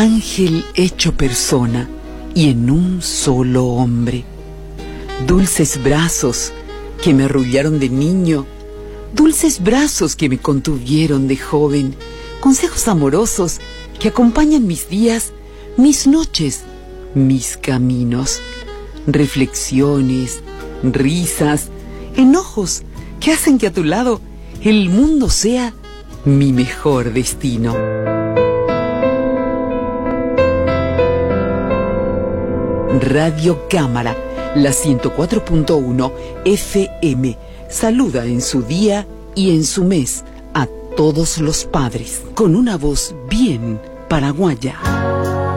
ángel hecho persona y en un solo hombre. Dulces brazos que me arrullaron de niño, dulces brazos que me contuvieron de joven, consejos amorosos que acompañan mis días, mis noches, mis caminos, reflexiones, risas, enojos que hacen que a tu lado el mundo sea mi mejor destino. Radio Cámara, la 104.1 FM, saluda en su día y en su mes a todos los padres, con una voz bien paraguaya.